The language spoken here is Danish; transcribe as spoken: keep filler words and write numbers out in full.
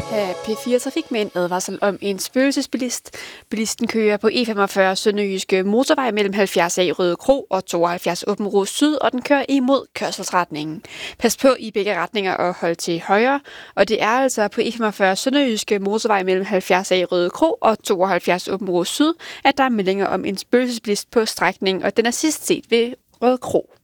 Her P fire Trafik med en advarsel om en spøgelsesbilist. Bilisten kører på E femogfyrre Sønderjyske Motorvej mellem halvfjerds A Røde Kro og tooghalvfjerds Åbenrå Syd, og den kører imod kørselsretningen. Pas på i begge retninger og hold til højre, og det er altså på E femogfyrre Sønderjyske Motorvej mellem halvfjerds A Røde Kro og tooghalvfjerds Åbenrå Syd, at der er meldinger om en spøgelsesbilist på strækningen, og den er sidst set ved Røde Kro.